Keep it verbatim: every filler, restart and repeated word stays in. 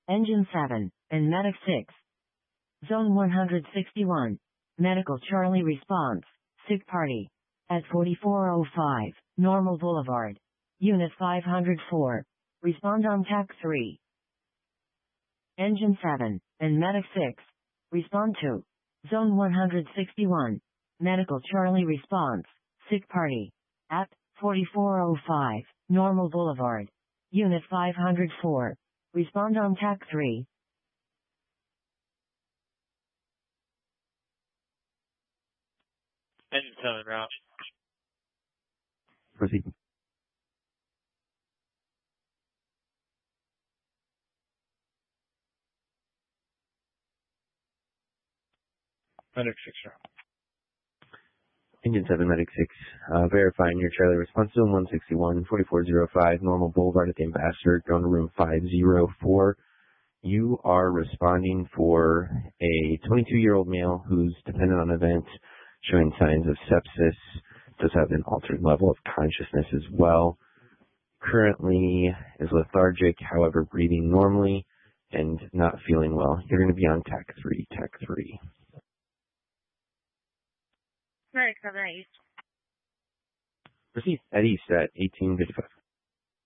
Engine seven, and Medic six. Zone one hundred sixty-one. Medical Charlie response. Sick party. At forty-four oh five, Normal Boulevard. Unit five hundred four. Respond on T A C three. Engine seven, and Medic six. Respond to. Zone one hundred sixty-one. Medical Charlie response. Sick party. At forty-four oh five, Normal Boulevard. Unit five hundred four. Respond on T A C three. Engine seven, route. Proceed. Medic six, route. Engine seven, Medic six, uh, verifying your Charlie response zone one sixty-one, forty-four oh five, Normal Boulevard at the Ambassador, going to room five oh four. You are responding for a twenty-two-year-old male who's dependent on events, showing signs of sepsis, does have an altered level of consciousness as well. Currently is lethargic, however, breathing normally and not feeling well. You're going to be on T A C three, T A C three. Medic seven at East. Proceed at East at eighteen fifty-five.